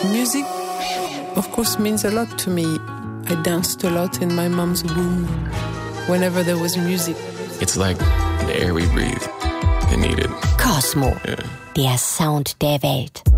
Music, of course, means a lot to me. I danced a lot in my mom's womb whenever there was music. It's like the air we breathe. It needed. Cosmo, der Sound der Welt.